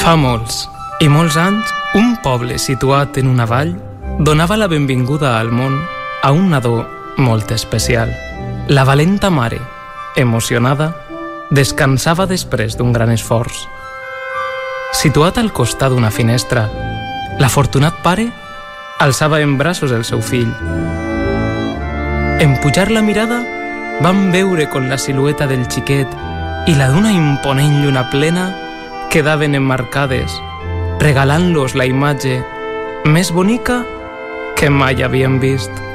Fa molts i molts anys, un poble situat en una vall donava la benvinguda al món a un nadó molt especial. La valenta mare, emocionada, descansava després d'un gran esforç. Situat al costat d'una finestra, l'afortunat pare alçava en braços el seu fill. En pujar la mirada, van veure com la silueta del xiquet i la d'una imponent lluna plena quedaven emmarcades, regalant-los la imatge més bonica que mai havien vist.